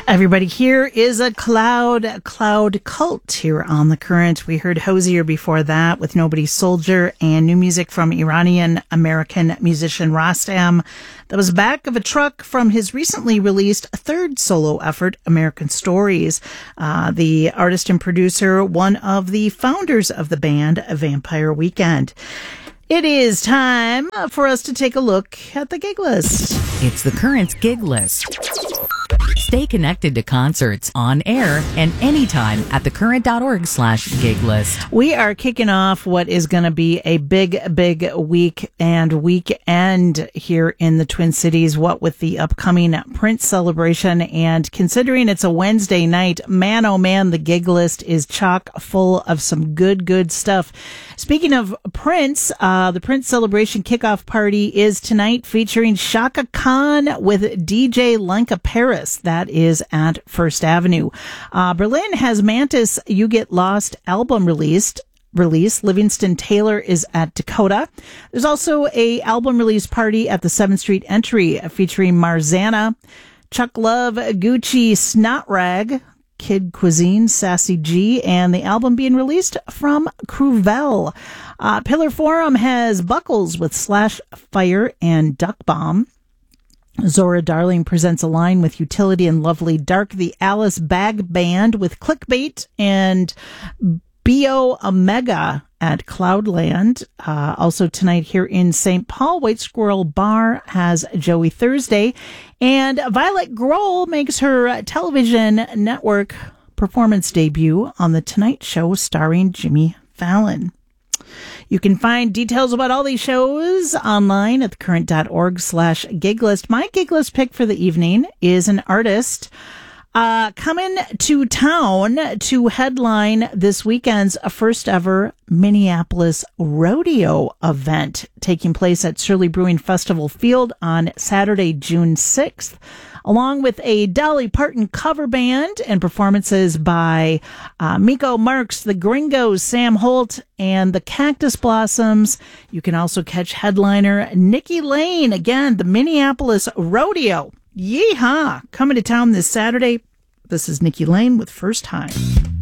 Everybody, here is a cloud cult here on The Current. We heard Hosier before that with Nobody Soldier, and new music from Iranian-American musician Rostam. That was back of a truck from his recently released third solo effort, American Stories. The artist and producer, one of the founders of the band, Vampire Weekend. It is time for us to take a look at the gig list. It's The Current's gig list. Stay connected to concerts on air and anytime at thecurrent.org/gig list. We are kicking off what is going to be a big week and weekend here in the Twin Cities, what with the upcoming Prince celebration. And considering it's a Wednesday night, man, oh man, the gig list is chock full of some good stuff. Speaking of Prince, the Prince celebration kickoff party is tonight featuring Chaka Khan with DJ Lenka Paris. That is at First Avenue. Berlin has Mantis You Get Lost album release. Livingston Taylor is at Dakota. There's also a album release party at the 7th Street Entry featuring Marzana, Chuck Love, Gucci, Snot Rag, Kid Cuisine, Sassy G, and the album being released from Cruvel. Pillar Forum has Buckles with Slash Fire and Duck Bomb. Zora Darling presents a line with Utility and Lovely Dark, the Alice Bag Band with Clickbait, and B.O. Omega at Cloudland. Also tonight here in St. Paul, White Squirrel Bar has Joey Thursday, and Violet Grohl makes her television network performance debut on The Tonight Show starring Jimmy Fallon. You can find details about all these shows online at thecurrent.org/gig list. My gig list pick for the evening is an artist coming to town to headline this weekend's first ever Minneapolis rodeo event taking place at Surly Brewing Festival Field on Saturday, June 6th. Along with a Dolly Parton cover band and performances by Miko Marks, the Gringos, Sam Holt, and the Cactus Blossoms. You can also catch headliner Nikki Lane, again, the Minneapolis Rodeo. Yeehaw! Coming to town this Saturday. This is Nikki Lane with First Time.